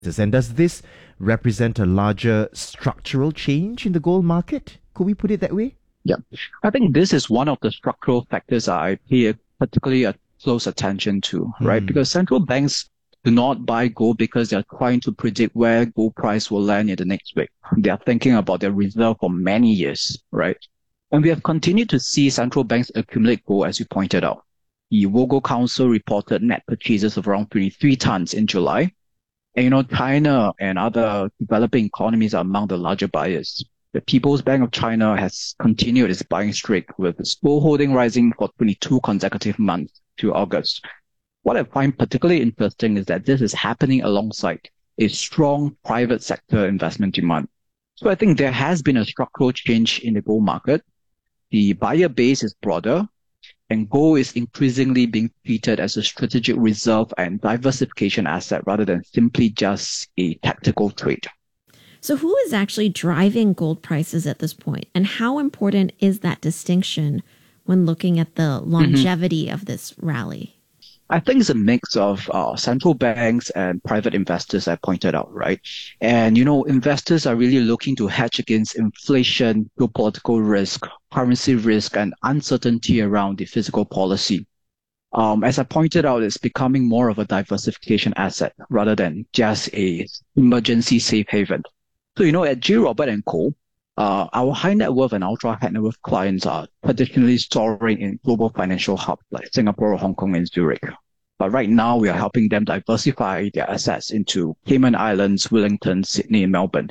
And does this represent a larger structural change in the gold market? Could we put it that way? Yeah, I think this is one of the structural factors I pay particularly a close attention to, right? Because central banks do not buy gold because they're trying to predict where gold price will land in the next week. They are thinking about their reserve for many years, right? And we have continued to see central banks accumulate gold, as you pointed out. The World Council reported net purchases of around 23 tons in July. And China and other developing economies are among the larger buyers. The People's Bank of China has continued its buying streak, with its gold holding rising for 22 consecutive months to August. What I find particularly interesting is that this is happening alongside a strong private sector investment demand. So I think there has been a structural change in the gold market. The buyer base is broader, and gold is increasingly being treated as a strategic reserve and diversification asset rather than simply just a tactical trade. So who is actually driving gold prices at this point? And how important is that distinction when looking at the longevity of this rally? I think it's a mix of central banks and private investors, I pointed out, right? And, investors are really looking to hedge against inflation, geopolitical risk, currency risk, and uncertainty around the fiscal policy. As I pointed out, it's becoming more of a diversification asset rather than just a emergency safe haven. So, at J. Robert & Co., our high net worth and ultra high net worth clients are traditionally storing in global financial hubs like Singapore, Hong Kong, and Zurich. But right now, we are helping them diversify their assets into Cayman Islands, Wellington, Sydney, and Melbourne.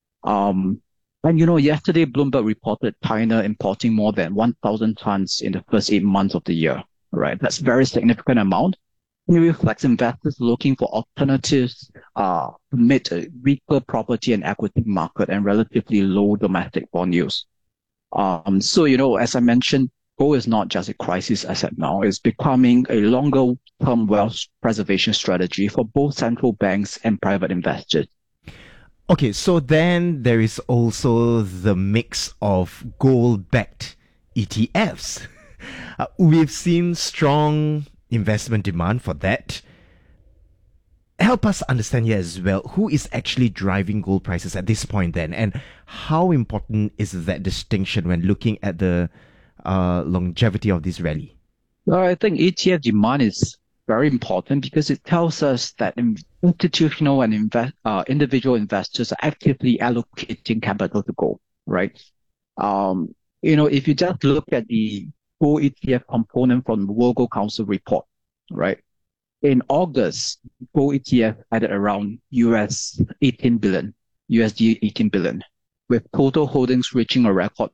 Yesterday, Bloomberg reported China importing more than 1,000 tons in the first 8 months of the year. Right, that's a very significant amount. It reflects investors looking for alternatives amid a weaker property and equity market and relatively low domestic bond yields. As I mentioned, gold is not just a crisis asset now. It's becoming a longer-term wealth preservation strategy for both central banks and private investors. Okay, so then there is also the mix of gold-backed ETFs. We've seen strong investment demand for that. Help us understand here as well, who is actually driving gold prices at this point then, and how important is that distinction when looking at the longevity of this rally? Well, I think ETF demand is very important because it tells us that institutional and individual investors are actively allocating capital to gold, right? If you just look at the gold ETF component from the World Council report, right? In August, gold ETF added around USD 18 billion, with total holdings reaching a record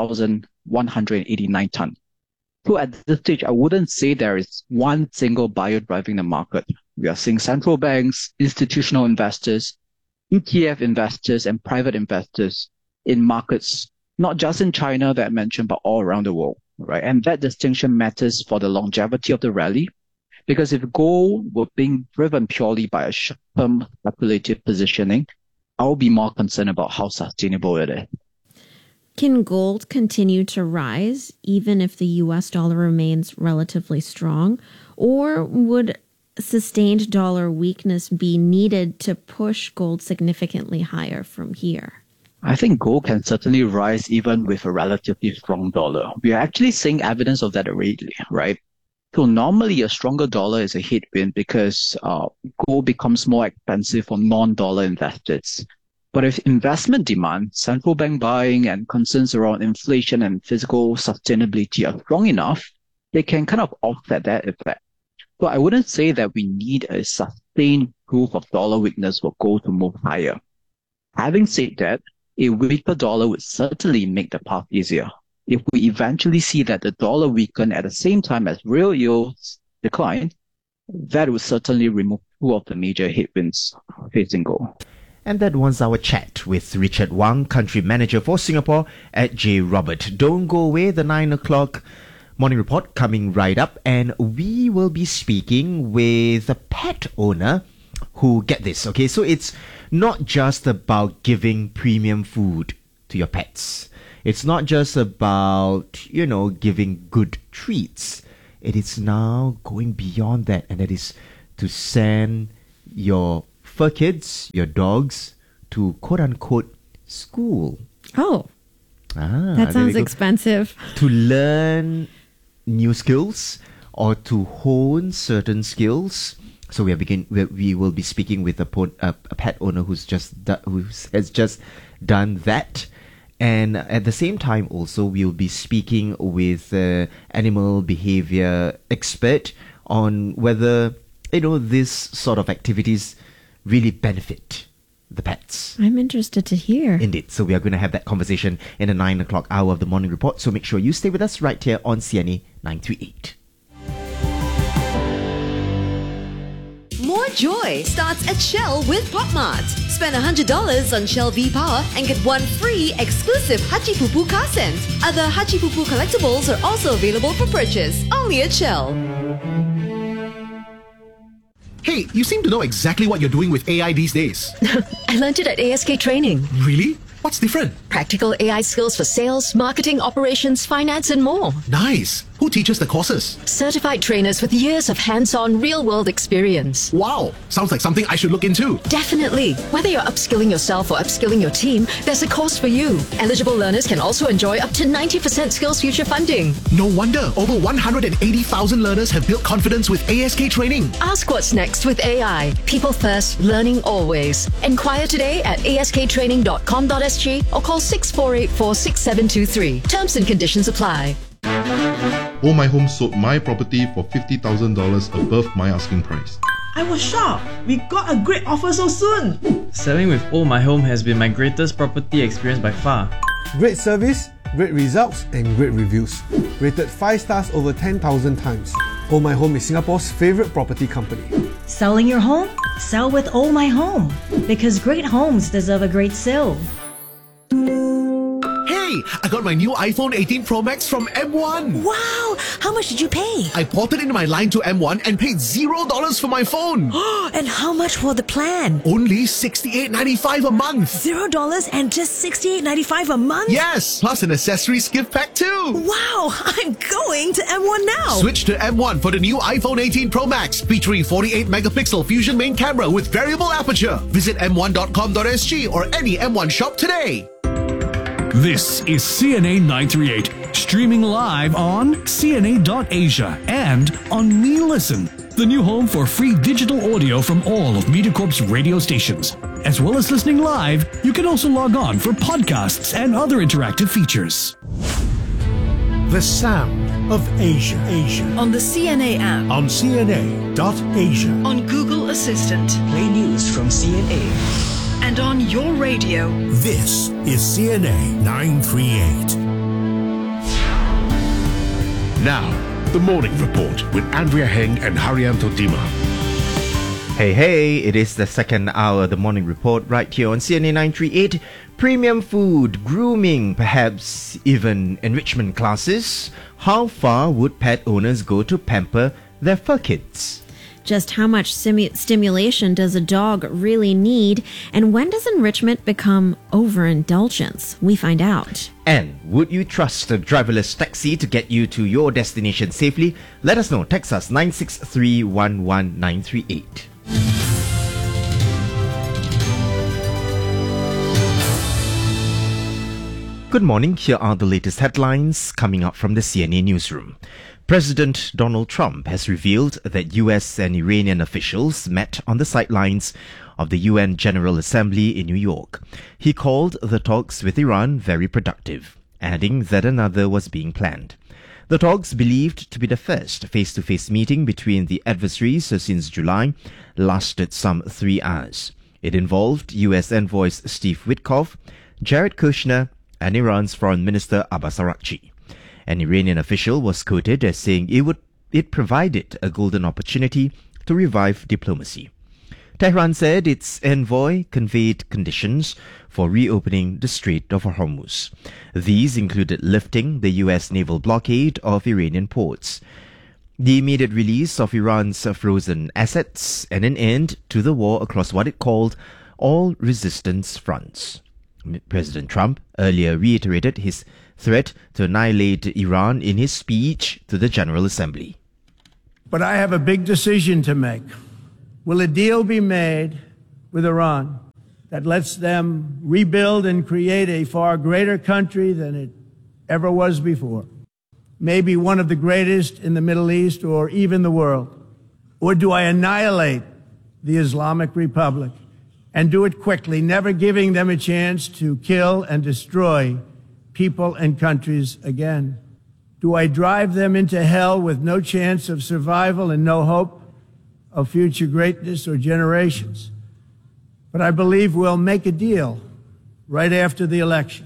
4,189 tons. So at this stage, I wouldn't say there is one single buyer driving the market. We are seeing central banks, institutional investors, ETF investors, and private investors in markets, not just in China that I mentioned, but all around the world. Right, and that distinction matters for the longevity of the rally, because if gold were being driven purely by a short-term speculative positioning, I would be more concerned about how sustainable it is. Can gold continue to rise even if the US dollar remains relatively strong, or would sustained dollar weakness be needed to push gold significantly higher from here? I think gold can certainly rise even with a relatively strong dollar. We are actually seeing evidence of that already, right? So normally a stronger dollar is a headwind because gold becomes more expensive for non-dollar investors. But if investment demand, central bank buying, and concerns around inflation and fiscal sustainability are strong enough, they can kind of offset that effect. So I wouldn't say that we need a sustained proof of dollar weakness for gold to move higher. Having said that, a weaker dollar would certainly make the path easier. If we eventually see that the dollar weaken at the same time as real yields decline, that would certainly remove two of the major headwinds facing gold. And that was our chat with Richard Wang, Country Manager for Singapore at J. Robert. Don't go away, the 9 o'clock morning report coming right up, and we will be speaking with a pet owner who, get this, okay, so it's not just about giving premium food to your pets. It's not just about, giving good treats. It is now going beyond that, and that is to send your fur kids, your dogs, to quote-unquote school. Oh, that there sounds we go. expensive. To learn new skills or to hone certain skills. So we will be speaking with a pet owner who has just done that. And at the same time also, we'll be speaking with animal behavior expert on whether, this sort of activities really benefit the pets. I'm interested to hear. Indeed. So we are going to have that conversation in the 9 o'clock hour of the morning report. So make sure you stay with us right here on CNA 938. More joy starts at Shell with PopMart. Spend $100 on Shell V-Power and get one free exclusive Hachi Pupu car scent. Other Hachi Pupu collectibles are also available for purchase, only at Shell. Hey, you seem to know exactly what you're doing with AI these days. I learned it at ASK Training. Really? What's different? Practical AI skills for sales, marketing, operations, finance, and more. Nice. Who teaches the courses? Certified trainers with years of hands-on, real-world experience. Wow. Sounds like something I should look into. Definitely. Whether you're upskilling yourself or upskilling your team, there's a course for you. Eligible learners can also enjoy up to 90% SkillsFuture funding. No wonder over 180,000 learners have built confidence with ASK Training. Ask what's next with AI. People first, learning always. Inquire today at asktraining.com.sg or call 6484-6723. Terms and conditions apply. Oh My Home sold my property for $50,000 above my asking price. I was shocked. We got a great offer so soon. Selling with Oh My Home has been my greatest property experience by far. Great service, great results, and great reviews. Rated 5 stars over 10,000 times. Oh My Home is Singapore's favourite property company. Selling your home? Sell with Oh My Home. Because great homes deserve a great sale. Hey, I got my new iPhone 18 Pro Max from M1. Wow! How much did you pay? I ported in my line to M1 and paid $0 for my phone. And how much for the plan? Only $68.95 a month. $0 and just $68.95 a month? Yes, plus an accessories gift pack too. Wow! I'm going to M1 now. Switch to M1 for the new iPhone 18 Pro Max featuring 48 megapixel Fusion main camera with variable aperture. Visit m1.com.sg or any M1 shop today. This is CNA 938, streaming live on CNA.Asia and on Me Listen, the new home for free digital audio from all of MediaCorp's radio stations. As well as listening live, you can also log on for podcasts and other interactive features. The sound of Asia. On the CNA app. On CNA.Asia. On Google Assistant. Play news from CNA. And on your radio. This is CNA 938. Now, the morning report with Andrea Heng and Haryanto Dima. Hey, it is the second hour of the morning report right here on CNA 938. Premium food, grooming, perhaps even enrichment classes. How far would pet owners go to pamper their fur kids? Just how much stimulation does a dog really need? And when does enrichment become overindulgence? We find out. And would you trust a driverless taxi to get you to your destination safely? Let us know. Text us 963-11938. Good morning. Here are the latest headlines coming up from the CNA newsroom. President Donald Trump has revealed that US and Iranian officials met on the sidelines of the UN General Assembly in New York. He called the talks with Iran very productive, adding that another was being planned. The talks, believed to be the first face-to-face meeting between the adversaries since July, lasted some 3 hours. It involved US envoys Steve Witkoff, Jared Kushner, and Iran's Foreign Minister Abbas Araghchi. An Iranian official was quoted as saying it provided a golden opportunity to revive diplomacy. Tehran said its envoy conveyed conditions for reopening the Strait of Hormuz. These included lifting the US naval blockade of Iranian ports, the immediate release of Iran's frozen assets, and an end to the war across what it called all resistance fronts. President Trump earlier reiterated his threat to annihilate Iran in his speech to the General Assembly. But I have a big decision to make. Will a deal be made with Iran that lets them rebuild and create a far greater country than it ever was before. Maybe one of the greatest in the Middle East or even the world? Or do I annihilate the Islamic Republic and do it quickly, never giving them a chance to kill and destroy people and countries again? Do I drive them into hell with no chance of survival and no hope of future greatness or generations? But I believe we'll make a deal right after the election.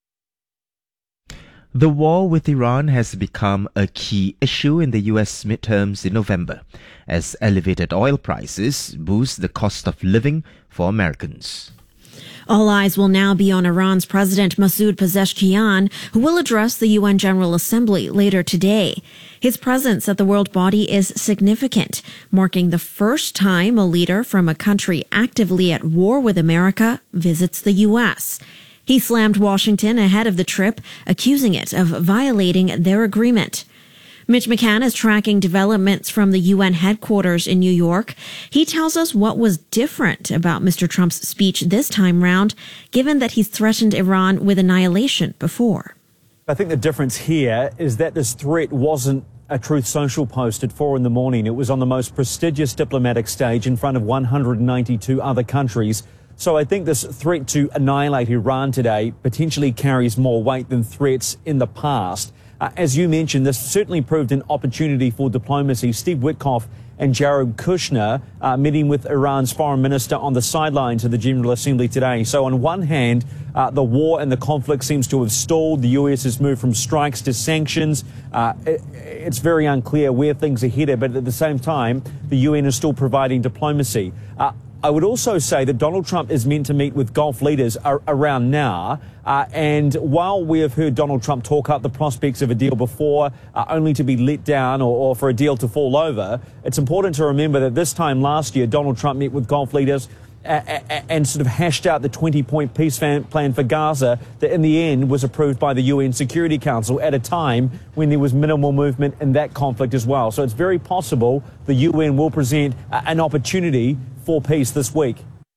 The war with Iran has become a key issue in the U.S. midterms in November, as elevated oil prices boost the cost of living for Americans. All eyes will now be on Iran's President Masoud Pezeshkian, who will address the UN General Assembly later today. His presence at the world body is significant, marking the first time a leader from a country actively at war with America visits the U.S. He slammed Washington ahead of the trip, accusing it of violating their agreement. Mitch McCann is tracking developments from the UN headquarters in New York. He tells us what was different about Mr. Trump's speech this time round, given that he's threatened Iran with annihilation before. I think the difference here is that this threat wasn't a Truth Social post at 4 a.m. It was on the most prestigious diplomatic stage in front of 192 other countries. So I think this threat to annihilate Iran today potentially carries more weight than threats in the past. As you mentioned, this certainly proved an opportunity for diplomacy. Steve Witkoff and Jared Kushner meeting with Iran's foreign minister on the sidelines of the General Assembly today. So on one hand, the war and the conflict seems to have stalled. The US has moved from strikes to sanctions. It's very unclear where things are headed, but at the same time, the UN is still providing diplomacy. I would also say that Donald Trump is meant to meet with Gulf leaders around now. And while we have heard Donald Trump talk up the prospects of a deal before, only to be let down or for a deal to fall over, it's important to remember that this time last year, Donald Trump met with Gulf leaders and sort of hashed out the 20-point peace plan for Gaza that in the end was approved by the UN Security Council at a time when there was minimal movement in that conflict as well. So it's very possible the UN will present an opportunity for peace this week.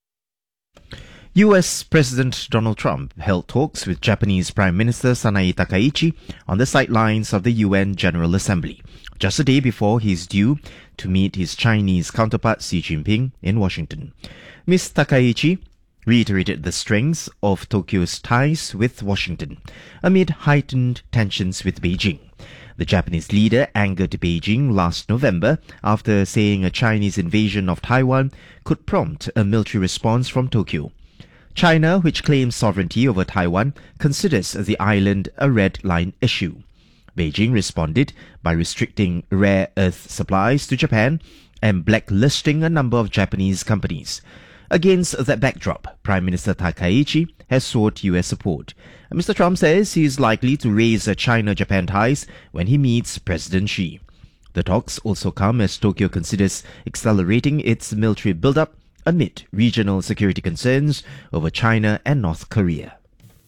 U.S. President Donald Trump held talks with Japanese Prime Minister Sanae Takaichi on the sidelines of the UN General Assembly, just a day before he is due to meet his Chinese counterpart Xi Jinping in Washington. Ms. Takaichi reiterated the strengths of Tokyo's ties with Washington amid heightened tensions with Beijing. The Japanese leader angered Beijing last November after saying a Chinese invasion of Taiwan could prompt a military response from Tokyo. China, which claims sovereignty over Taiwan, considers the island a red line issue. Beijing responded by restricting rare earth supplies to Japan and blacklisting a number of Japanese companies. Against that backdrop, Prime Minister Takaichi has sought U.S. support. Mr. Trump says he is likely to raise China-Japan ties when he meets President Xi. The talks also come as Tokyo considers accelerating its military buildup amid regional security concerns over China and North Korea.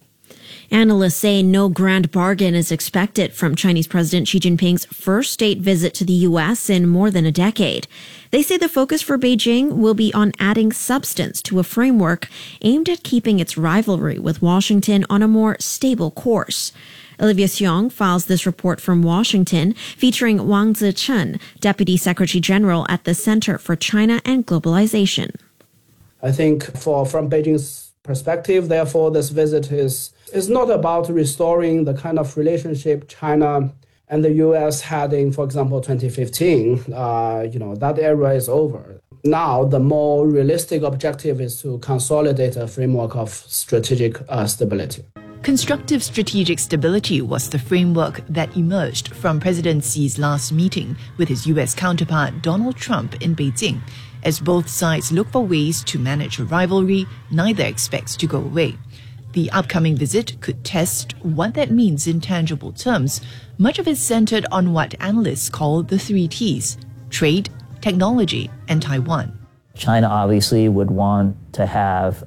Analysts say no grand bargain is expected from Chinese President Xi Jinping's first state visit to the U.S. in more than a decade. They say the focus for Beijing will be on adding substance to a framework aimed at keeping its rivalry with Washington on a more stable course. Olivia Xiong files this report from Washington, featuring Wang Zichen, Deputy Secretary General at the Center for China and Globalization. I think from Beijing's perspective, therefore, this visit is not about restoring the kind of relationship China and the U.S. had in, for example, 2015. That era is over. Now, the more realistic objective is to consolidate a framework of strategic stability. Constructive strategic stability was the framework that emerged from President Xi's last meeting with his U.S. counterpart Donald Trump in Beijing. As both sides look for ways to manage a rivalry, neither expects to go away. The upcoming visit could test what that means in tangible terms. Much of it centered on what analysts call the 3 Ts: trade, technology, and Taiwan. China obviously would want to have,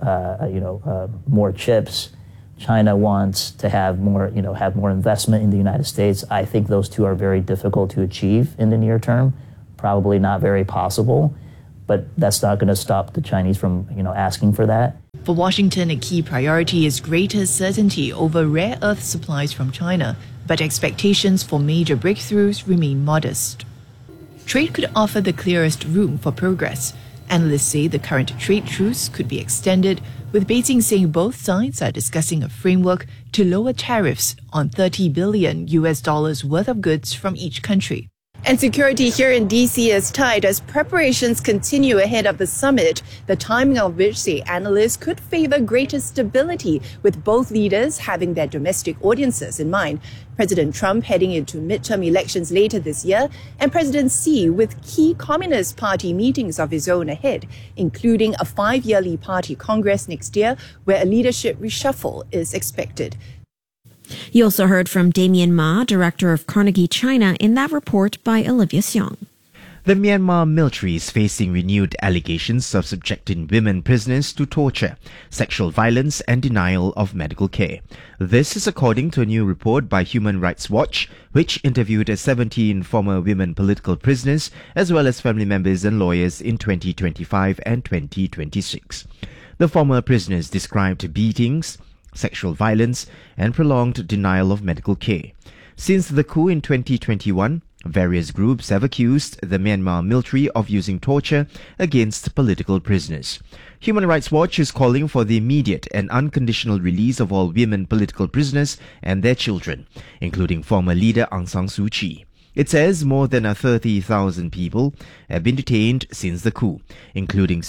more chips. China wants to have more investment in the United States. I think those two are very difficult to achieve in the near term, probably not very possible. but that's not going to stop the Chinese from, asking for that. For Washington, a key priority is greater certainty over rare earth supplies from China, but expectations for major breakthroughs remain modest. Trade could offer the clearest room for progress. Analysts say the current trade truce could be extended, with Beijing saying both sides are discussing a framework to lower tariffs on $30 billion worth of goods from each country. And security here in D.C. is tight as preparations continue ahead of the summit, the timing of which, say analysts, could favor greater stability, with both leaders having their domestic audiences in mind. President Trump heading into midterm elections later this year, and President Xi with key Communist Party meetings of his own ahead, including a 5-yearly party congress next year where a leadership reshuffle is expected. You also heard from Damien Ma, director of Carnegie China, in that report by Olivia Xiong. The Myanmar military is facing renewed allegations of subjecting women prisoners to torture, sexual violence and denial of medical care. This is according to a new report by Human Rights Watch, which interviewed 17 former women political prisoners as well as family members and lawyers in 2025 and 2026. The former prisoners described beatings, sexual violence and prolonged denial of medical care. Since the coup in 2021, various groups have accused the Myanmar military of using torture against political prisoners. Human Rights Watch is calling for the immediate and unconditional release of all women political prisoners and their children, including former leader Aung San Suu Kyi. It says more than 30,000 people have been detained since the coup, including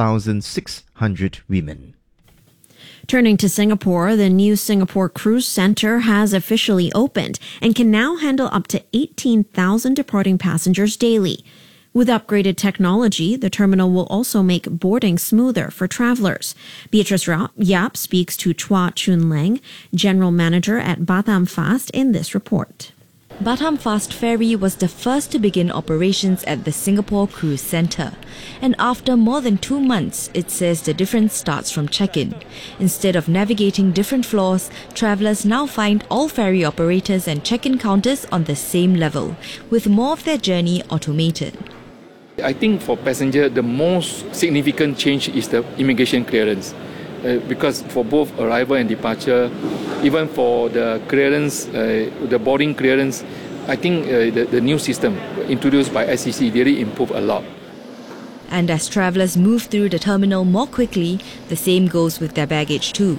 6,600 women. Turning to Singapore, the new Singapore Cruise Centre has officially opened and can now handle up to 18,000 departing passengers daily. With upgraded technology, the terminal will also make boarding smoother for travelers. Beatrice Yap speaks to Chua Chun Lang, General Manager at Batam Fast, in this report. Batam Fast Ferry was the first to begin operations at the Singapore Cruise Centre. And after more than 2 months, it says the difference starts from check-in. Instead of navigating different floors, travellers now find all ferry operators and check-in counters on the same level, with more of their journey automated. I think for passenger, the most significant change is the immigration clearance. Because for both arrival and departure, even for the clearance, the boarding clearance, I think the new system introduced by SCC really improved a lot. And as travellers move through the terminal more quickly, the same goes with their baggage too.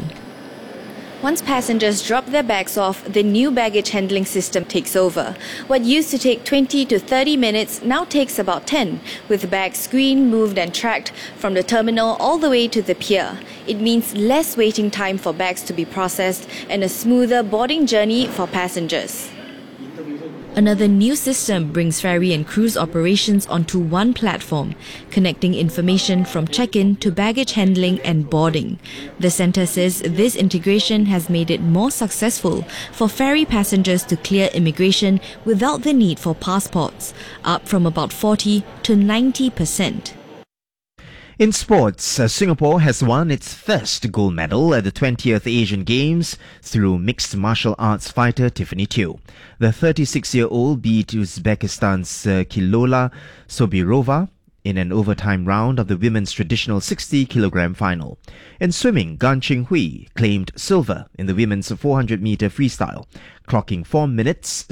Once passengers drop their bags off, the new baggage handling system takes over. What used to take 20 to 30 minutes now takes about 10, with bags screened, moved and tracked from the terminal all the way to the pier. It means less waiting time for bags to be processed and a smoother boarding journey for passengers. Another new system brings ferry and cruise operations onto one platform, connecting information from check-in to baggage handling and boarding. The centre says this integration has made it more successful for ferry passengers to clear immigration without the need for passports, up from about 40 to 90%. In sports, Singapore has won its first gold medal at the 20th Asian Games through mixed martial arts fighter Tiffany Teo. The 36-year-old beat Uzbekistan's Kilola Sobirova in an overtime round of the women's traditional 60-kilogram final. In swimming, Gan Qinghui claimed silver in the women's 400-meter freestyle, clocking 4 minutes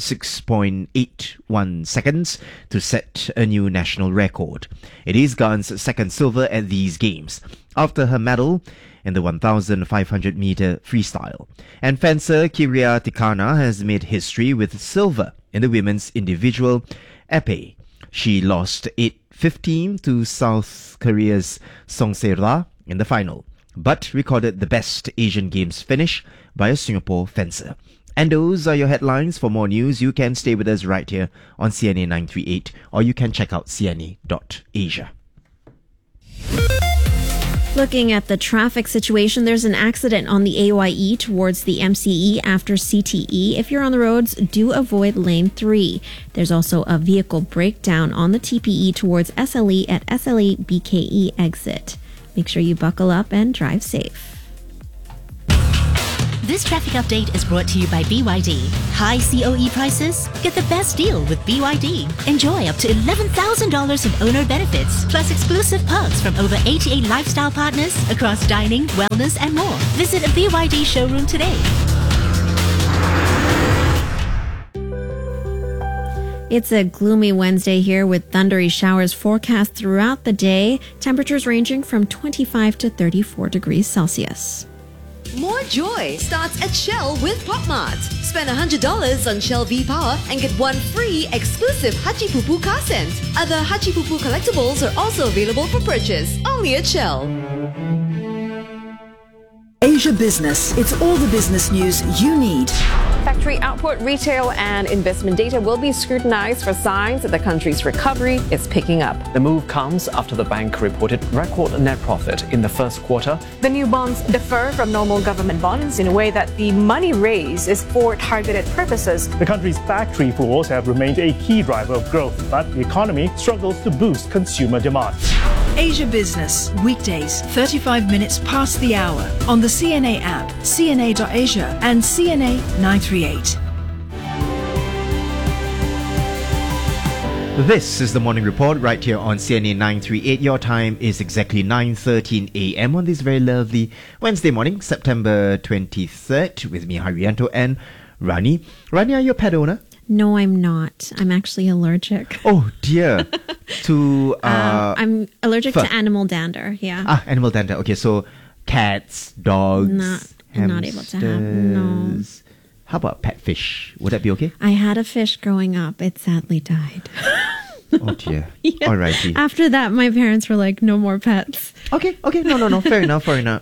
6.81 seconds to set a new national record. It is Gan's second silver at these games, after her medal in the 1,500-meter freestyle. And fencer Kiria Tikana has made history with silver in the women's individual épée. She lost 8-15 to South Korea's Song Se-ra in the final, but recorded the best Asian Games finish by a Singapore fencer. And those are your headlines. For more news, you can stay with us right here on CNA 938, or you can check out cna.asia. Looking at the traffic situation, there's an accident on the AYE towards the MCE after CTE. If you're on the roads, do avoid lane 3. There's also a vehicle breakdown on the TPE towards SLE at SLE BKE exit. Make sure you buckle up and drive safe. This traffic update is brought to you by BYD. High COE prices? Get the best deal with BYD. Enjoy up to $11,000 in owner benefits, plus exclusive perks from over 88 lifestyle partners across dining, wellness, and more. Visit a BYD showroom today. It's a gloomy Wednesday here with thundery showers forecast throughout the day. Temperatures ranging from 25 to 34 degrees Celsius. More joy starts at Shell with PopMart. Spend $100 on Shell V-Power and get one free exclusive Hachi Pupu car scent. Other Hachi Pupu collectibles are also available for purchase, only at Shell. Asia Business. It's all the business news you need. Factory output, retail, and investment data will be scrutinized for signs that the country's recovery is picking up. The move comes after the bank reported record net profit in the first quarter. The new bonds differ from normal government bonds in a way that the money raised is for targeted purposes. The country's factory floors have remained a key driver of growth, but the economy struggles to boost consumer demand. Asia Business, weekdays, 35 minutes past the hour on the CNA app, cna.asia and CNA 938. This is the morning report right here on CNA 938. Your time is exactly 9:13 a.m. on this very lovely Wednesday morning, September 23rd, with me, Haryanto, and Rani. Rani, are you a pet owner? No, I'm not. I'm actually allergic. Oh dear. To I'm allergic fur. to animal dander. Yeah. Animal dander. Okay, so cats, dogs, I'm not able to have. No. hamsters. How about pet fish? Would that be okay? I had a fish growing up. It sadly died. Oh dear. Yeah. Alrighty. After that, my parents were like, "No more pets." Okay. No. Fair enough.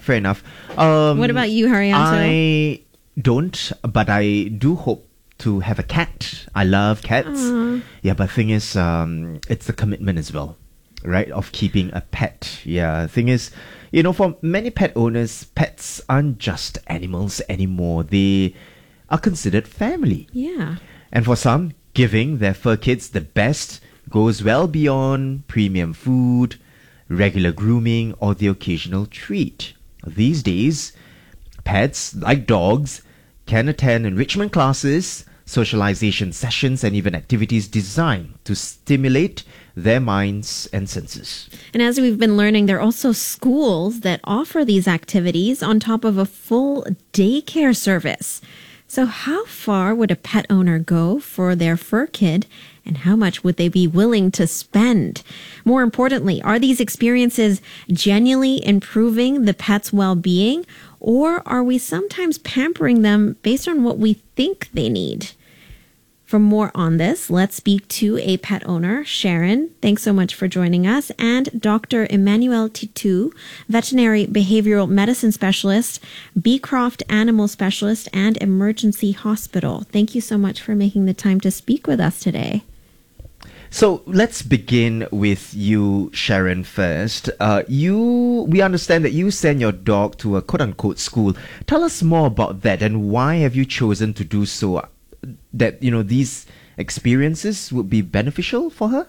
What about you, Haryanto? I don't, but I do hope to have a cat. I love cats. Aww. Yeah, but thing is, it's the commitment as well, right? Of keeping a pet. Yeah, thing is, for many pet owners, pets aren't just animals anymore. They are considered family. Yeah. And for some, giving their fur kids the best goes well beyond premium food, regular grooming, or the occasional treat. These days, pets, like dogs, can attend enrichment classes, socialization sessions, and even activities designed to stimulate their minds and senses. And as we've been learning, there are also schools that offer these activities on top of a full daycare service. So how far would a pet owner go for their fur kid, and how much would they be willing to spend? More importantly, are these experiences genuinely improving the pet's well-being, or are we sometimes pampering them based on what we think they need? For more on this, let's speak to a pet owner, Sharon. Thanks so much for joining us. And Dr. Emmanuel Titu, veterinary behavioral medicine specialist, Beecroft animal specialist, and emergency hospital. Thank you so much for making the time to speak with us today. So let's begin with you, Sharon, first. We understand that you send your dog to a quote-unquote school. Tell us more about that, and why have you chosen to do so? That, these experiences would be beneficial for her?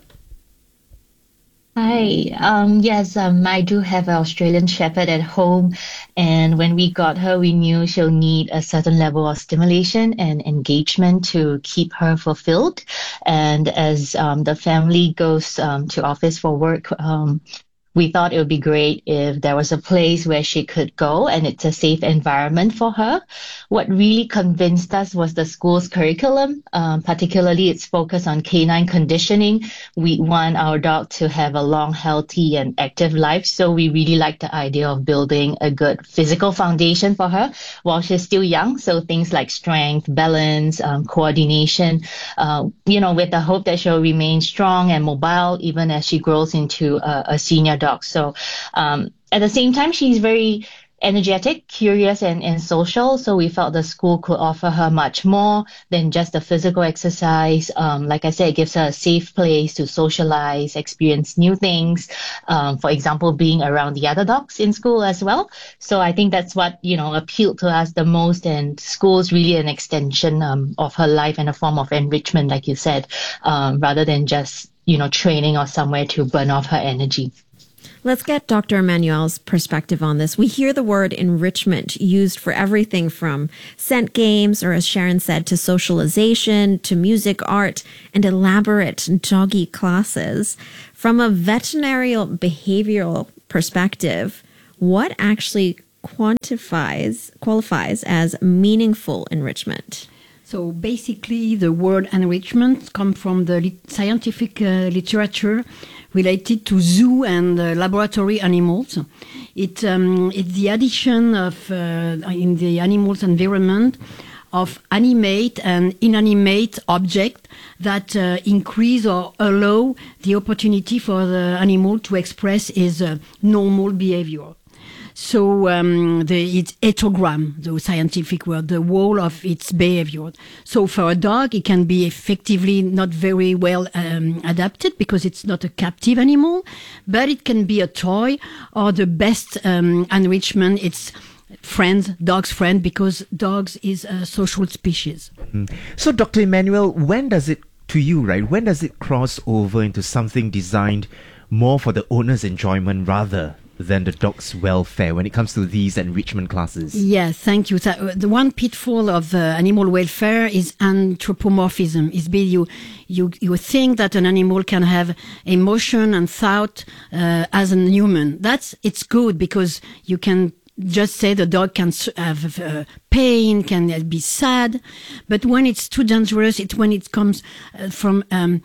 Hi. Yes, I do have an Australian Shepherd at home, and when we got her, we knew she'll need a certain level of stimulation and engagement to keep her fulfilled. And as the family goes to office for work, we thought it would be great if there was a place where she could go and it's a safe environment for her. What really convinced us was the school's curriculum, particularly its focus on canine conditioning. We want our dog to have a long, healthy, and active life, so we really like the idea of building a good physical foundation for her while she's still young. So things like strength, balance, coordination, with the hope that she'll remain strong and mobile even as she grows into a senior dog. So at the same time, she's very energetic, curious, and social. So we felt the school could offer her much more than just the physical exercise. Like I said, it gives her a safe place to socialize, experience new things. For example, being around the other dogs in school as well. So I think that's what, appealed to us the most. And school's really an extension of her life and a form of enrichment, like you said, rather than just, training or somewhere to burn off her energy. Let's get Dr. Emmanuel's perspective on this. We hear the word enrichment used for everything from scent games, or as Sharon said, to socialization, to music, art, and elaborate doggy classes. From a veterinary behavioral perspective, what actually qualifies as meaningful enrichment? So basically, the word enrichment comes from the scientific literature related to zoo and laboratory animals. It's the addition of, in the animal's environment, of animate and inanimate objects that increase or allow the opportunity for the animal to express its normal behavior. So it's heterogram, the scientific word, the whole of its behavior. So for a dog, it can be effectively not very well adapted because it's not a captive animal, but it can be a toy or the best enrichment. It's friends, dog's friend, because dogs is a social species. So Dr. Emmanuel, when does it cross over into something designed more for the owner's enjoyment rather than the dog's welfare when it comes to these enrichment classes? Yes, thank you. So, the one pitfall of animal welfare is anthropomorphism. You think that an animal can have emotion and thought as a human. It's good because you can just say the dog can have pain, can be sad, but when it's too dangerous, it's when it comes from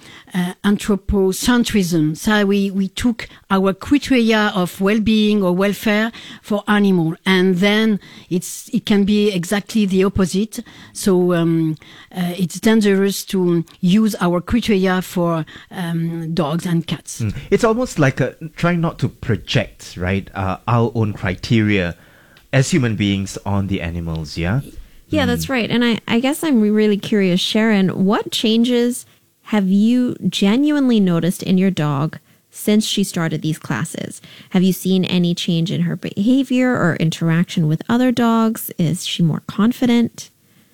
anthropocentrism. So we took our criteria of well-being or welfare for animal, and then it can be exactly the opposite. So it's dangerous to use our criteria for dogs and cats. It's almost like trying not to project, right, our own criteria as human beings on the animals, yeah? Yeah, that's right. And I guess I'm really curious, Sharon, what changes have you genuinely noticed in your dog since she started these classes? Have you seen any change in her behavior or interaction with other dogs? Is she more confident?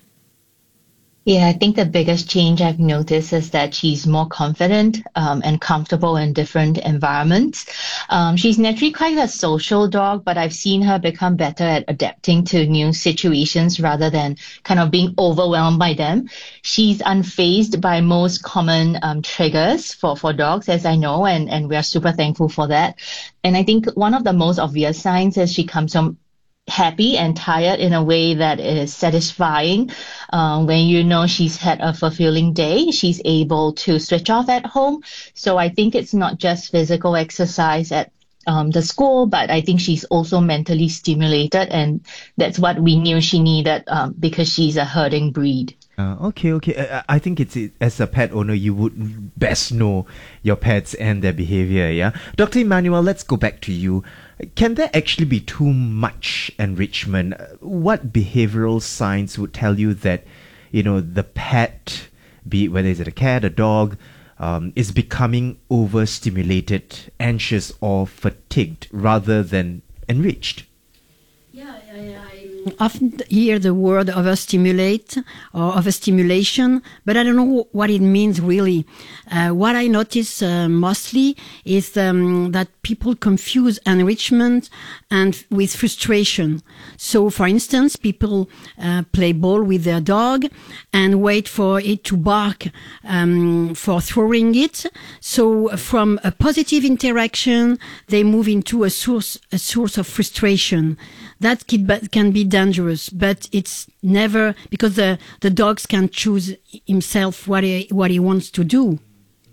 Yeah, I think the biggest change I've noticed is that she's more confident and comfortable in different environments. She's naturally quite a social dog, but I've seen her become better at adapting to new situations rather than kind of being overwhelmed by them. She's unfazed by most common triggers for dogs, as I know, and we are super thankful for that. And I think one of the most obvious signs is she comes from happy and tired in a way that is satisfying. When you know she's had a fulfilling day, she's able to switch off at home. So I think it's not just physical exercise at the school, but I think she's also mentally stimulated, and that's what we knew she needed because she's a herding breed. Okay. I think it's as a pet owner, you would best know your pets and their behavior, yeah? Dr. Emmanuel, let's go back to you. Can there actually be too much enrichment? What behavioral signs would tell you that, the pet, be it whether it's a cat, a dog, is becoming overstimulated, anxious, or fatigued rather than enriched? Yeah, I often hear the word overstimulate or overstimulation, but I don't know what it means really. What I notice mostly is that people confuse enrichment and with frustration. So, for instance, people play ball with their dog and wait for it to bark for throwing it. So, from a positive interaction, they move into a source of frustration. That can be dangerous, but it's never, because the dogs can choose himself what he wants to do.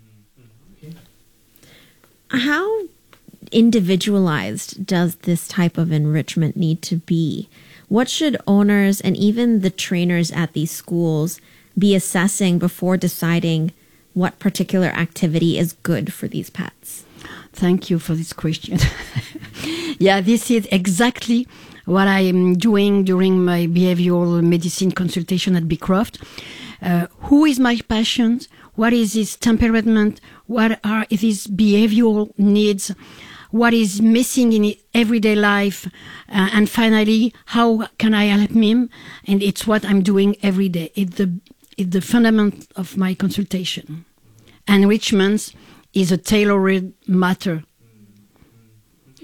How individualized does this type of enrichment need to be? What should owners and even the trainers at these schools be assessing before deciding what particular activity is good for these pets? Thank you for this question. Yeah, this is exactly what I am doing during my behavioral medicine consultation at Beecroft. Who is my patient? What is his temperament? What are his behavioral needs? What is missing in his everyday life? And finally, how can I help him? And it's what I'm doing every day. It's the fundament of my consultation. Enrichment is a tailored matter.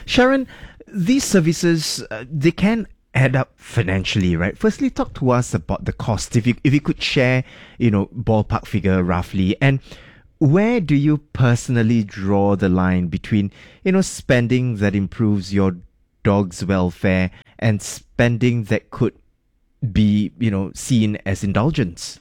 Sharon, these services, they can add up financially, right? Firstly, talk to us about the cost. If you could share, ballpark figure roughly, and where do you personally draw the line between, spending that improves your dog's welfare and spending that could be, seen as indulgence?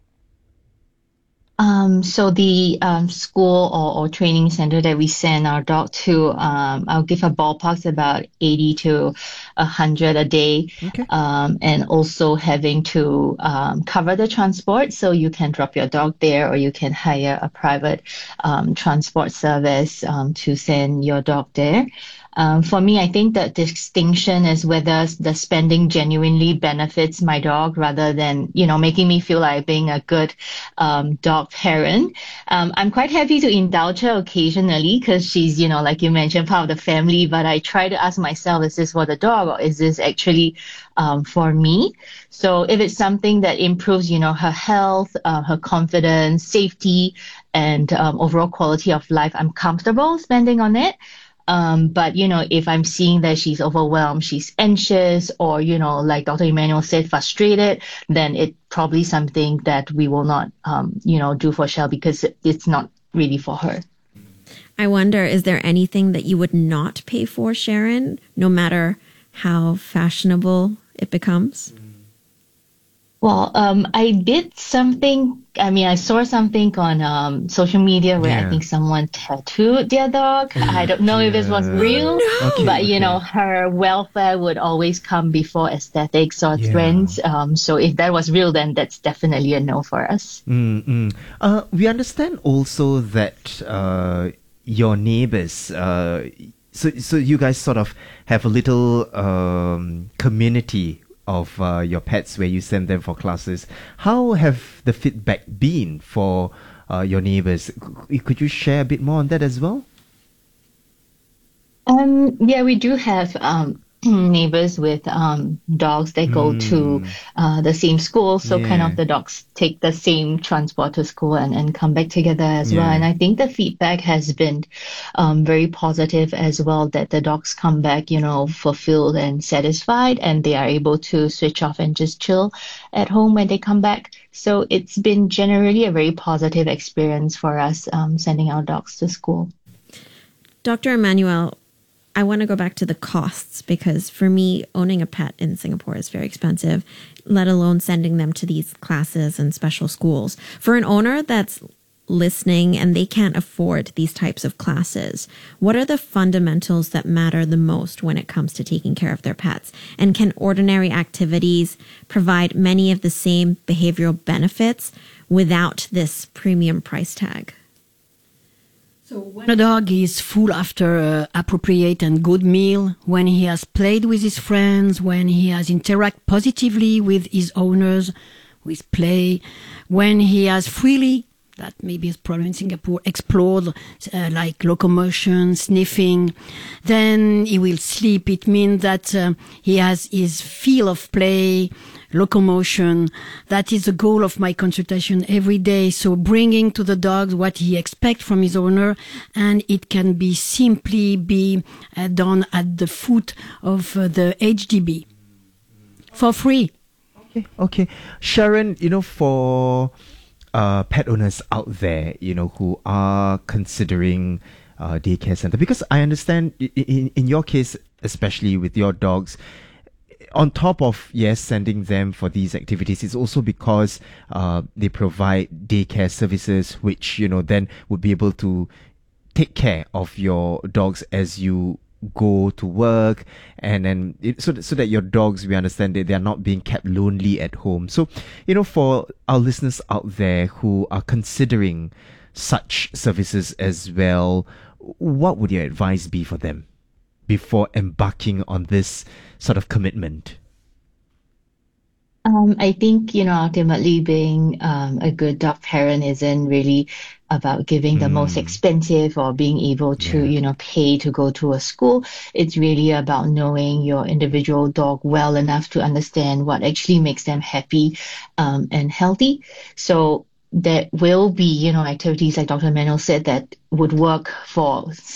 So the school or training center that we send our dog to, I'll give a ballpark about 80 to 100 a day. Okay. And also having to cover the transport, so you can drop your dog there, or you can hire a private transport service to send your dog there. For me, I think the distinction is whether the spending genuinely benefits my dog rather than, making me feel like being a good dog parent. I'm quite happy to indulge her occasionally because she's, like you mentioned, part of the family. But I try to ask myself, is this for the dog or is this actually for me? So if it's something that improves, her health, her confidence, safety, and overall quality of life, I'm comfortable spending on it. But, if I'm seeing that she's overwhelmed, she's anxious, or, like Dr. Emmanuel said, frustrated, then it's probably something that we will not, do for Shell because it's not really for her. I wonder, is there anything that you would not pay for, Sharon, no matter how fashionable it becomes? Well, I did something. I saw something on social media where I think someone tattooed their dog. I don't know if it was real, but her welfare would always come before aesthetics or trends. So if that was real, then that's definitely a no for us. We understand also that your neighbors, so you guys sort of have a little community of your pets where you send them for classes. How have the feedback been for your neighbors? Could you share a bit more on that as well? Yeah, we do have neighbors with dogs that go to the same school, so kind of the dogs take the same transport to school and come back together as well. And I think the feedback has been very positive as well, that the dogs come back fulfilled and satisfied, and they are able to switch off and just chill at home when they come back. So it's been generally a very positive experience for us sending our dogs to school. Dr. Emmanuel, I want to go back to the costs, because for me, owning a pet in Singapore is very expensive, let alone sending them to these classes and special schools. For an owner that's listening and they can't afford these types of classes, what are the fundamentals that matter the most when it comes to taking care of their pets? And can ordinary activities provide many of the same behavioral benefits without this premium price tag? So when a dog is full after an appropriate and good meal, when he has played with his friends, when he has interacted positively with his owners, with play, when he has freely, that maybe is a problem in Singapore, explored like locomotion, sniffing, then he will sleep. It means that he has his feel of play, locomotion. That is the goal of my consultation every day. So bringing to the dogs what he expects from his owner, and it can be simply done at the foot of the HDB for free. Okay. Sharon, for pet owners out there, who are considering daycare center, because I understand in your case, especially with your dogs, on top of, sending them for these activities, it's also because they provide daycare services, which, then would be able to take care of your dogs as you go to work, and then so that your dogs, we understand that they are not being kept lonely at home. So, for our listeners out there who are considering such services as well, what would your advice be for them before embarking on this sort of commitment? I think, ultimately being a good dog parent isn't really about giving the most expensive or being able to, pay to go to a school. It's really about knowing your individual dog well enough to understand what actually makes them happy and healthy. So there will be, activities like Dr. Emmanuel said that would work for some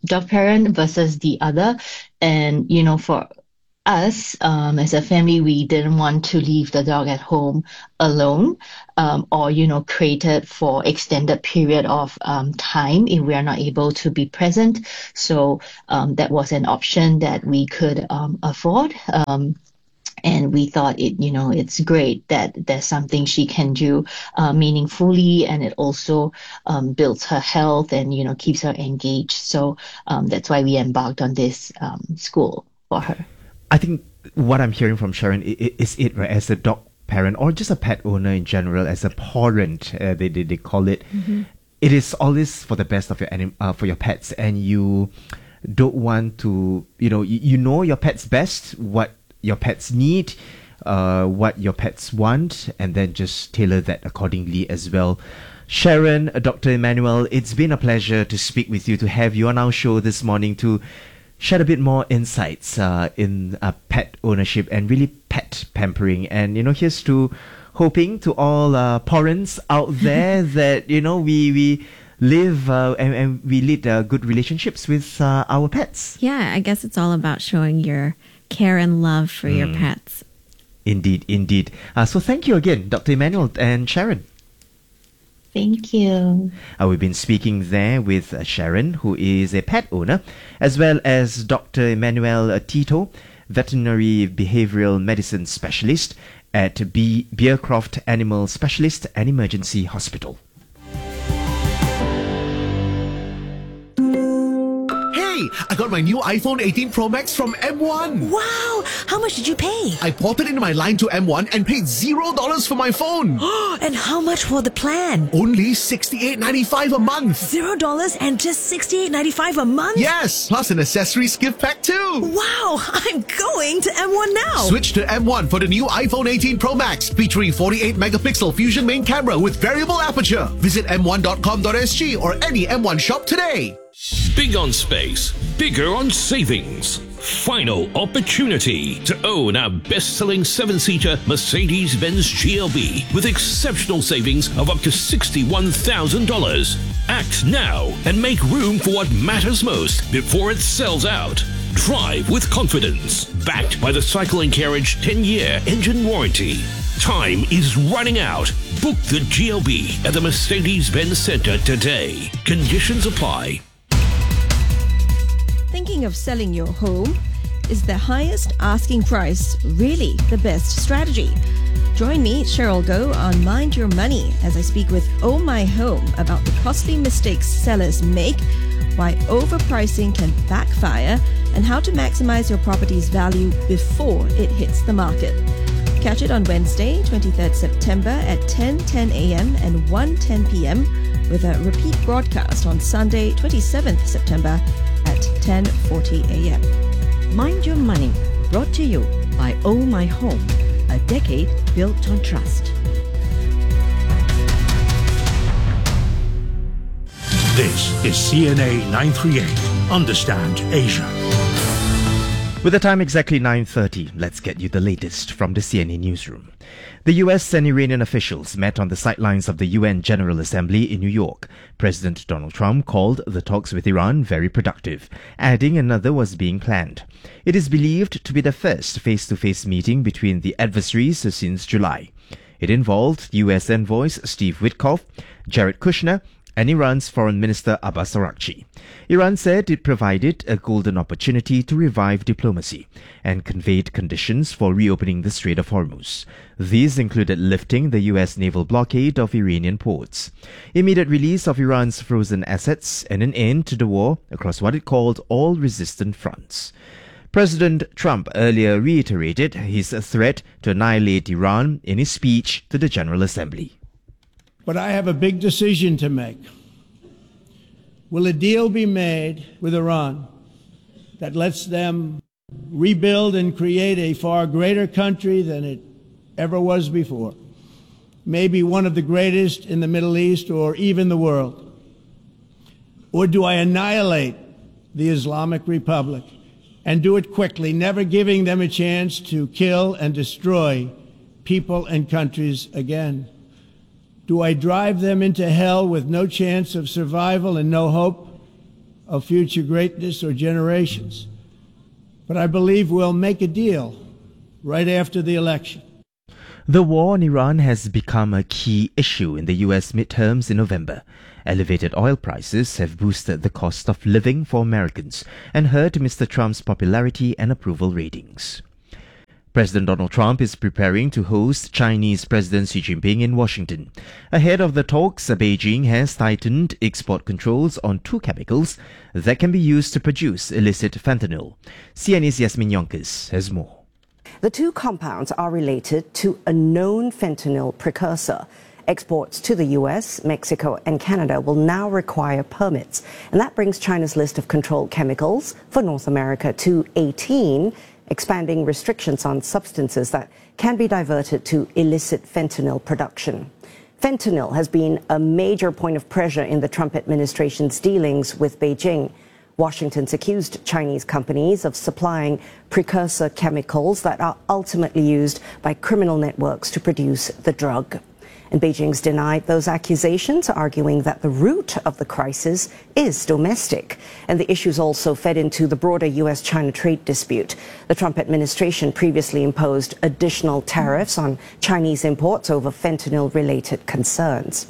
dog parent versus the other. And, for us, as a family, we didn't want to leave the dog at home alone, or, create it for extended period of time if we are not able to be present. So that was an option that we could afford. And we thought it's great that there's something she can do meaningfully, and it also builds her health and, keeps her engaged. So that's why we embarked on this school for her. I think what I'm hearing from Sharon is it, right, as a dog parent or just a pet owner in general, as a parent, they call it. Mm-hmm. It is always for the best of for your pets, and you don't want to, you know your pet's best, what your pets need, what your pets want, and then just tailor that accordingly as well. Sharon, Dr. Emmanuel, it's been a pleasure to speak with you, to have you on our show this morning to shed a bit more insights in pet ownership and really pet pampering. And, here's to hoping to all parents out there that, we live and we lead good relationships with our pets. Yeah, I guess it's all about showing your care and love for your pets. Indeed. So thank you again, Dr. Emmanuel and Sharon. Thank you. We've been speaking there with Sharon, who is a pet owner, as well as Dr. Emmanuel Tito, veterinary behavioral medicine specialist at Bearcroft Animal Specialist and Emergency Hospital. I got my new iPhone 18 Pro Max from M1. Wow! How much did you pay? I ported into my line to M1 and paid $0 for my phone. And how much for the plan? Only $68.95 a month. $0 and just $68.95 a month? Yes, plus an accessories gift pack too. Wow! I'm going to M1 now. Switch to M1 for the new iPhone 18 Pro Max, featuring 48-megapixel Fusion main camera with variable aperture. Visit m1.com.sg or any M1 shop today. Big on space, bigger on savings. Final opportunity to own our best-selling 7-seater Mercedes-Benz GLB with exceptional savings of up to $61,000. Act now and make room for what matters most before it sells out. Drive with confidence, backed by the Cycle & Carriage 10-year engine warranty. Time is running out. Book the GLB at the Mercedes-Benz Center today. Conditions apply. Thinking of selling your home? Is the highest asking price really the best strategy? Join me, Cheryl Goh, on Mind Your Money as I speak with Oh My Home about the costly mistakes sellers make, why overpricing can backfire, and how to maximize your property's value before it hits the market. Catch it on Wednesday, 23rd September at 10:10 a.m. and 1:10 p.m. with a repeat broadcast on Sunday, 27th September at 10:40 a.m. Mind Your Money, brought to you by Oh My Home, a decade built on trust. This is CNA 938. Understand Asia. With the time exactly 9:30, let's get you the latest from the CNA newsroom. The US and Iranian officials met on the sidelines of the UN General Assembly in New York. President Donald Trump called the talks with Iran very productive, adding another was being planned. It is believed to be the first face-to-face meeting between the adversaries since July. It involved US envoys Steve Witkoff, Jared Kushner, and Iran's Foreign Minister Abbas Araghchi. Iran said it provided a golden opportunity to revive diplomacy and conveyed conditions for reopening the Strait of Hormuz. These included lifting the U.S. naval blockade of Iranian ports, immediate release of Iran's frozen assets, and an end to the war across what it called all resistant fronts. President Trump earlier reiterated his threat to annihilate Iran in his speech to the General Assembly. But I have a big decision to make. Will a deal be made with Iran that lets them rebuild and create a far greater country than it ever was before? Maybe one of the greatest in the Middle East or even the world? Or do I annihilate the Islamic Republic and do it quickly, never giving them a chance to kill and destroy people and countries again? Do I drive them into hell with no chance of survival and no hope? of future greatness or generations. But I believe we'll make a deal right after the election. The war in Iran has become a key issue in the U.S. midterms in November. Elevated oil prices have boosted the cost of living for Americans and hurt Mr. Trump's popularity and approval ratings. President Donald Trump is preparing to host Chinese President Xi Jinping in Washington. Ahead of the talks, Beijing has tightened export controls on 2 chemicals that can be used to produce illicit fentanyl. CNA's Yasmin Yonkers has more. The 2 compounds are related to a known fentanyl precursor. Exports to the US, Mexico and Canada will now require permits, and that brings China's list of controlled chemicals for North America to 18, expanding restrictions on substances that can be diverted to illicit fentanyl production. Fentanyl has been a major point of pressure in the Trump administration's dealings with Beijing. Washington's accused Chinese companies of supplying precursor chemicals that are ultimately used by criminal networks to produce the drug. And Beijing's denied those accusations, arguing that the root of the crisis is domestic. And the issues also fed into the broader US-China trade dispute. The Trump administration previously imposed additional tariffs on Chinese imports over fentanyl-related concerns.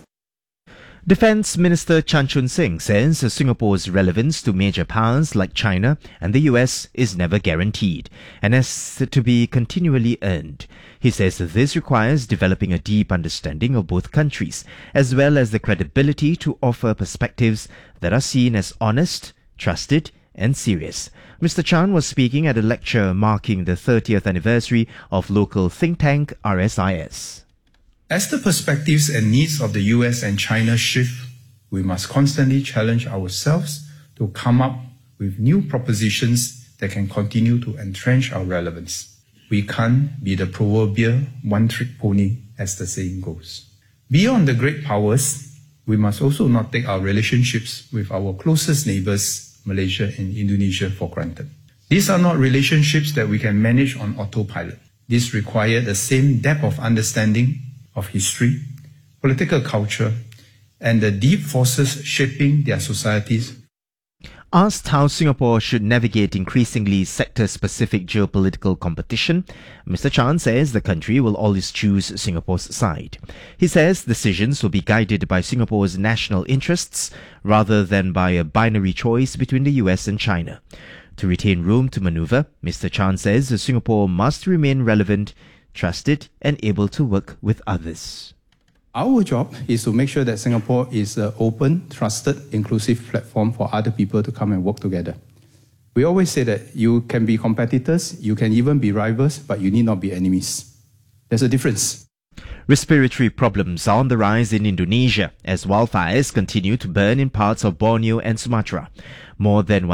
Defense Minister Chan Chun Sing says Singapore's relevance to major powers like China and the US is never guaranteed and has to be continually earned. He says this requires developing a deep understanding of both countries, as well as the credibility to offer perspectives that are seen as honest, trusted, and serious. Mr. Chan was speaking at a lecture marking the 30th anniversary of local think tank RSIS. As the perspectives and needs of the US and China shift, we must constantly challenge ourselves to come up with new propositions that can continue to entrench our relevance. We can't be the proverbial one-trick pony, as the saying goes. Beyond the great powers, we must also not take our relationships with our closest neighbors, Malaysia and Indonesia, for granted. These are not relationships that we can manage on autopilot. These require the same depth of understanding of history, political culture, and the deep forces shaping their societies. Asked how Singapore should navigate increasingly sector-specific geopolitical competition, Mr. Chan says the country will always choose Singapore's side. He says decisions will be guided by Singapore's national interests rather than by a binary choice between the US and China. To retain room to maneuver, Mr. Chan says Singapore must remain relevant, trusted, and able to work with others. Our job is to make sure that Singapore is an open, trusted, inclusive platform for other people to come and work together. We always say that you can be competitors, you can even be rivals, but you need not be enemies. There's a difference. Respiratory problems are on the rise in Indonesia as wildfires continue to burn in parts of Borneo and Sumatra. More than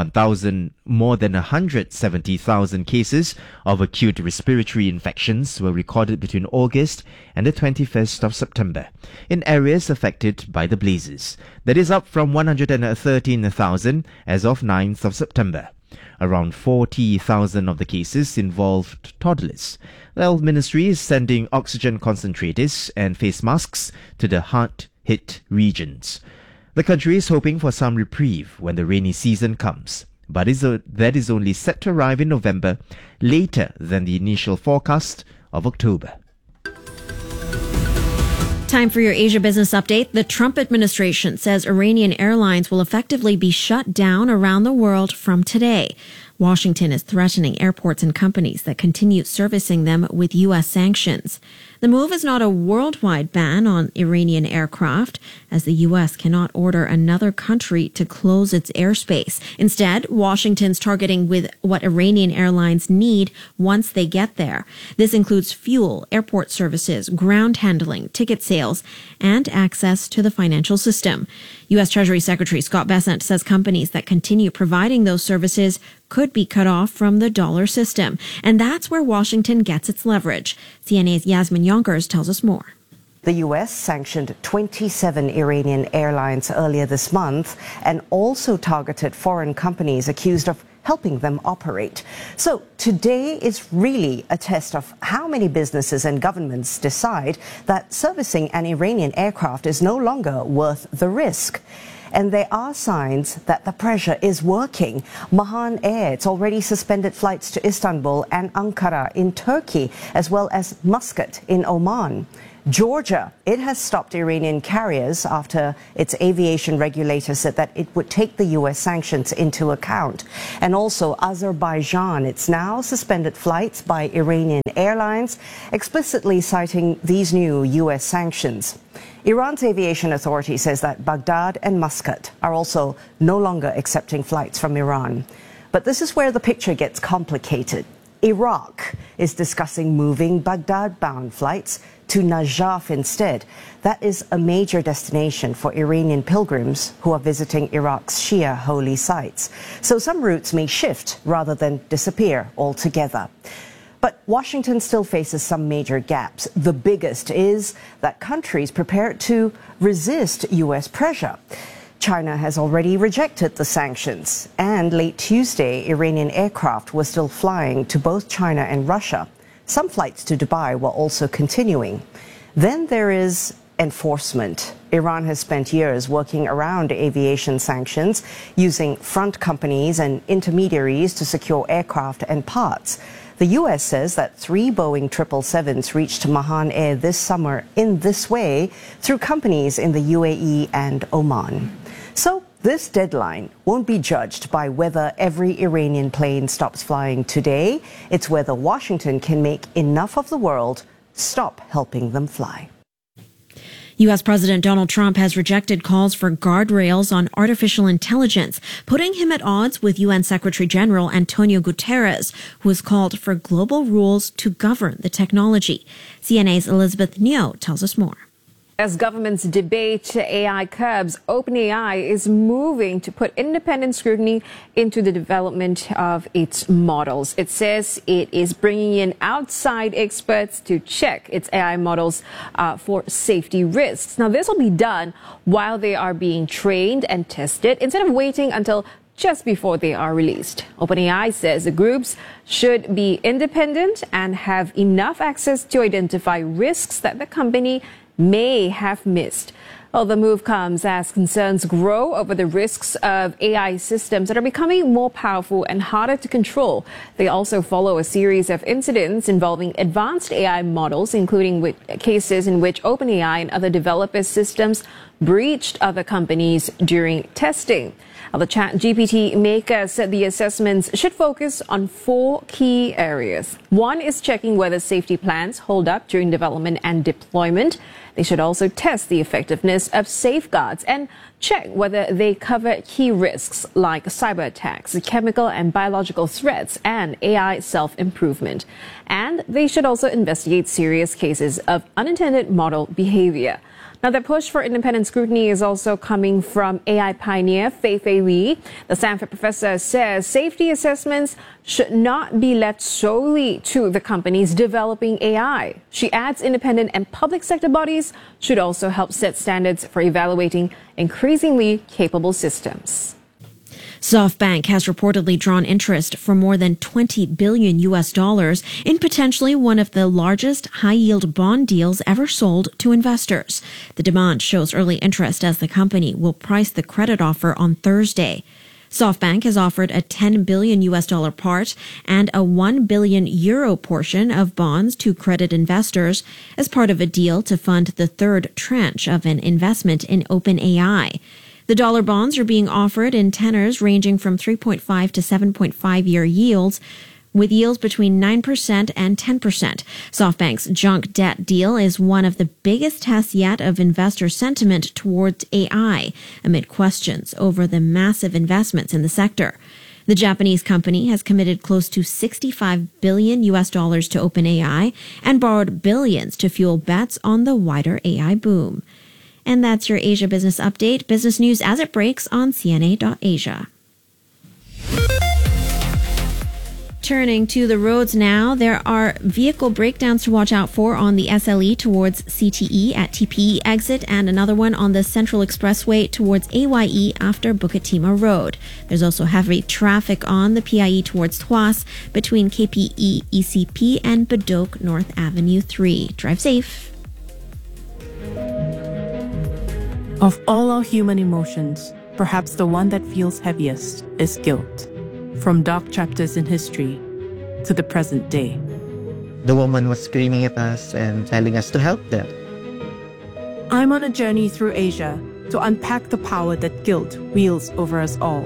170,000 cases of acute respiratory infections were recorded between August and the 21st of September in areas affected by the blazes. That is up from 113,000 as of 9th of September. Around 40,000 of the cases involved toddlers. The Health Ministry is sending oxygen concentrators and face masks to the hard-hit regions. The country is hoping for some reprieve when the rainy season comes, but that is only set to arrive in November, later than the initial forecast of October. Time for your Asia Business Update. The Trump administration says Iranian airlines will effectively be shut down around the world from today. Washington is threatening airports and companies that continue servicing them with U.S. sanctions. The move is not a worldwide ban on Iranian aircraft, as the U.S. cannot order another country to close its airspace. Instead, Washington's targeting with what Iranian airlines need once they get there. This includes fuel, airport services, ground handling, ticket sales, and access to the financial system. U.S. Treasury Secretary Scott Bessent says companies that continue providing those services could be cut off from the dollar system. And that's where Washington gets its leverage. CNA's Yasmin Yonkers tells us more. The U.S. sanctioned 27 Iranian airlines earlier this month and also targeted foreign companies accused of helping them operate. So today is really a test of how many businesses and governments decide that servicing an Iranian aircraft is no longer worth the risk. And there are signs that the pressure is working. Mahan Air, it's already suspended flights to Istanbul and Ankara in Turkey, as well as Muscat in Oman. Georgia, it has stopped Iranian carriers after its aviation regulator said that it would take the U.S. sanctions into account. And also Azerbaijan, it's now suspended flights by Iranian airlines, explicitly citing these new U.S. sanctions. Iran's aviation authority says that Baghdad and Muscat are also no longer accepting flights from Iran. But this is where the picture gets complicated. Iraq is discussing moving Baghdad-bound flights to Najaf instead. That is a major destination for Iranian pilgrims who are visiting Iraq's Shia holy sites. So some routes may shift rather than disappear altogether. But Washington still faces some major gaps. The biggest is that countries prepared to resist U.S. pressure. China has already rejected the sanctions, and late Tuesday, Iranian aircraft were still flying to both China and Russia. Some flights to Dubai were also continuing. Then there is enforcement. Iran has spent years working around aviation sanctions, using front companies and intermediaries to secure aircraft and parts. The U.S. says that 3 Boeing 777s reached Mahan Air this summer in this way through companies in the UAE and Oman. So this deadline won't be judged by whether every Iranian plane stops flying today. It's whether Washington can make enough of the world stop helping them fly. U.S. President Donald Trump has rejected calls for guardrails on artificial intelligence, putting him at odds with UN Secretary General Antonio Guterres, who has called for global rules to govern the technology. CNA's Elizabeth Neo tells us more. As governments debate AI curbs, OpenAI is moving to put independent scrutiny into the development of its models. It says it is bringing in outside experts to check its AI models for safety risks. Now, this will be done while they are being trained and tested, instead of waiting until just before they are released. OpenAI says the groups should be independent and have enough access to identify risks that the company may have missed. Well, the move comes as concerns grow over the risks of AI systems that are becoming more powerful and harder to control. They also follow a series of incidents involving advanced AI models, including with cases in which OpenAI and other developers' systems breached other companies during testing. The ChatGPT maker said the assessments should focus on 4 key areas. One is checking whether safety plans hold up during development and deployment. They should also test the effectiveness of safeguards and check whether they cover key risks like cyber attacks, chemical and biological threats, and AI self-improvement. And they should also investigate serious cases of unintended model behavior. Now, the push for independent scrutiny is also coming from AI pioneer Fei Li. The Stanford professor says safety assessments should not be left solely to the companies developing AI. She adds independent and public sector bodies should also help set standards for evaluating increasingly capable systems. SoftBank has reportedly drawn interest for more than $20 billion in potentially one of the largest high-yield bond deals ever sold to investors. The demand shows early interest as the company will price the credit offer on Thursday. SoftBank has offered a $10 billion part and a €1 billion portion of bonds to credit investors as part of a deal to fund the third tranche of an investment in OpenAI. The dollar bonds are being offered in tenors ranging from 3.5 to 7.5-year yields, with yields between 9% and 10%. SoftBank's junk debt deal is one of the biggest tests yet of investor sentiment towards AI, amid questions over the massive investments in the sector. The Japanese company has committed close to $65 billion to OpenAI and borrowed billions to fuel bets on the wider AI boom. And that's your Asia Business Update. Business news as it breaks on CNA.Asia. Turning to the roads now, there are vehicle breakdowns to watch out for on the SLE towards CTE at TPE exit and another one on the Central Expressway towards AYE after Bukit Timah Road. There's also heavy traffic on the PIE towards Tuas between KPE ECP and Bedok North Avenue 3. Drive safe. Of all our human emotions, perhaps the one that feels heaviest is guilt. From dark chapters in history to the present day. The woman was screaming at us and telling us to help them. I'm on a journey through Asia to unpack the power that guilt wields over us all.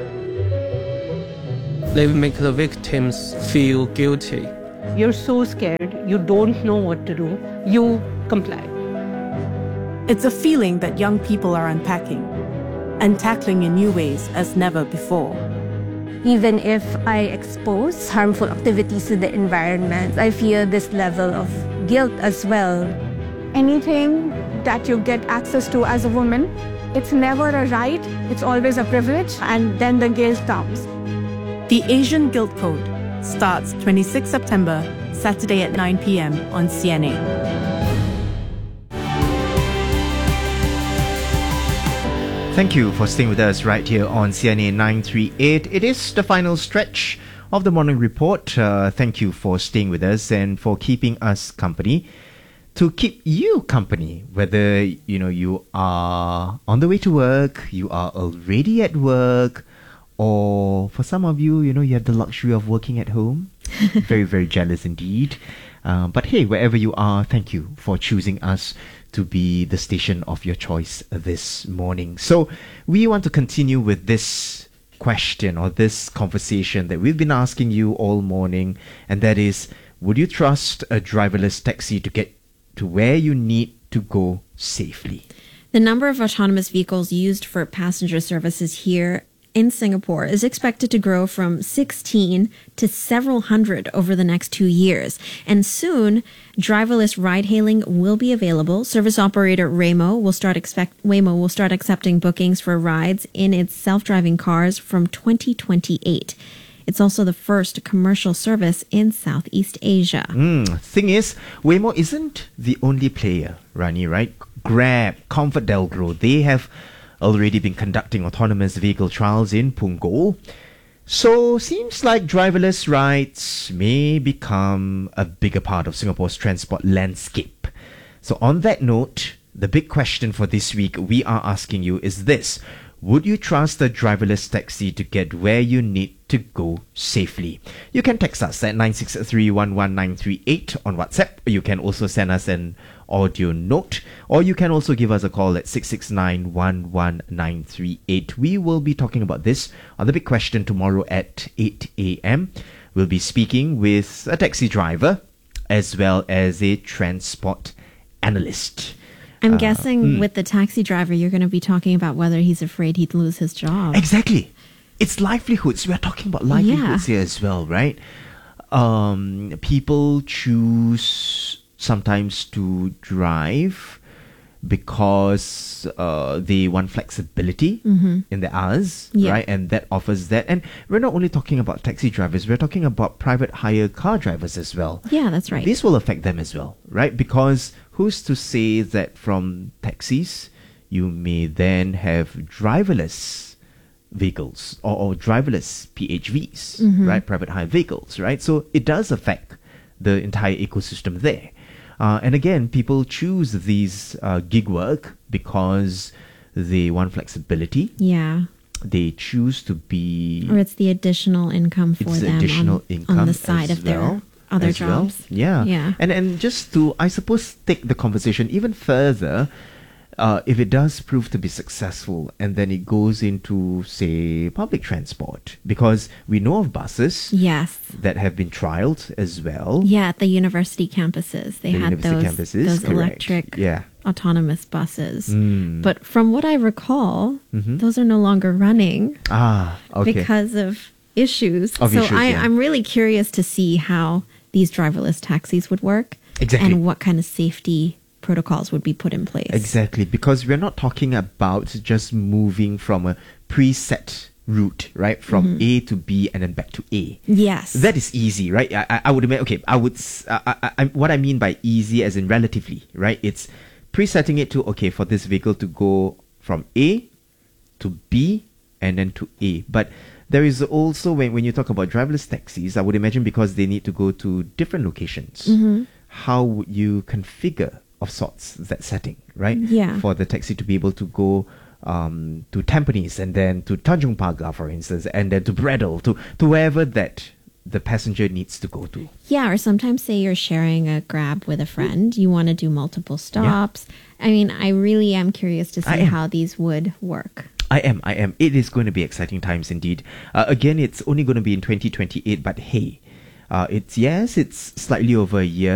They make the victims feel guilty. You're so scared, you don't know what to do, you comply. It's a feeling that young people are unpacking and tackling in new ways as never before. Even if I expose harmful activities to the environment, I feel this level of guilt as well. Anything that you get access to as a woman, it's never a right, it's always a privilege, and then the guilt comes. The Asian Guilt Code starts 26 September, Saturday at 9 p.m. on CNA. Thank you for staying with us right here on CNA 938. It is the final stretch of the morning report. Thank you for staying with us and for keeping us company. To keep you company, whether you are on the way to work, you are already at work, or for some of you, you have the luxury of working at home. Very, very jealous indeed. But hey, wherever you are, thank you for choosing us to be the station of your choice this morning. So we want to continue with this question or this conversation that we've been asking you all morning, and that is, would you trust a driverless taxi to get to where you need to go safely? The number of autonomous vehicles used for passenger services here in Singapore is expected to grow from 16 to several hundred over the next 2 years. And soon, driverless ride-hailing will be available. Service operator Waymo will start accepting bookings for rides in its self-driving cars from 2028. It's also the first commercial service in Southeast Asia. Thing is, Waymo isn't the only player, Rani, right? Grab, ComfortDelGro, they have already been conducting autonomous vehicle trials in Punggol. So, seems like driverless rides may become a bigger part of Singapore's transport landscape. So, on that note, the big question for this week we are asking you is this. Would you trust a driverless taxi to get where you need to go safely? You can text us at 963-11938 on WhatsApp. You can also send us an audio note, or you can also give us a call at 669-11938. We will be talking about this on The Big Question tomorrow at 8 a.m. We'll be speaking with a taxi driver as well as a transport analyst. I'm guessing with the taxi driver, you're going to be talking about whether he's afraid he'd lose his job. Exactly. It's livelihoods. We're talking about livelihoods here as well, right? People choose sometimes to drive because they want flexibility in their hours, right? And that offers that. And we're not only talking about taxi drivers, we're talking about private hire car drivers as well. Yeah, that's right. This will affect them as well, right? Because who's to say that from taxis, you may then have driverless vehicles or driverless PHVs, right? Private hire vehicles, right? So it does affect the entire ecosystem there. And again, people choose these gig work because they want flexibility. Yeah. They choose to be... Or it's the additional income for them on the side of their other jobs. Well. Yeah. Yeah. And just to, I suppose, take the conversation even further, if it does prove to be successful and then it goes into, say, public transport, because we know of buses that have been trialed as well. Yeah, at the university campuses. They had those electric autonomous buses. But from what I recall, those are no longer running because of issues. I'm really curious to see how these driverless taxis would work and what kind of safety protocols would be put in place. Exactly, because we're not talking about just moving from a preset route, right? From A to B and then back to A. Yes. That is easy, right? I would imagine, what I mean by easy as in relatively, right? It's presetting it to, for this vehicle to go from A to B and then to A. But there is also, when you talk about driverless taxis, I would imagine because they need to go to different locations, how would you configure of sorts that setting, right? Yeah. For the taxi to be able to go Tampines, and then to Tanjung Pagar, for instance, and then to Bredel, to wherever that the passenger needs to go to. Yeah, or sometimes say you're sharing a Grab with a friend. You want to do multiple stops. Yeah. I mean, I really am curious to see how these would work. I am. It is going to be exciting times indeed. Again, it's only going to be in 2028, but hey, it's slightly over a year.